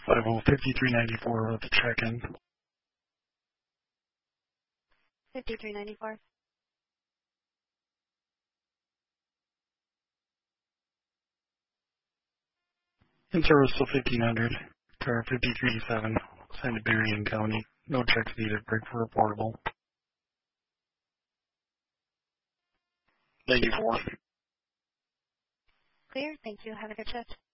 505394 with the check-in. 5394. In service till 1500. Car 5387. Signed to Berrien County. No checks needed. Break for reportable. Thank you for. Clear. Thank you. Have a good shift.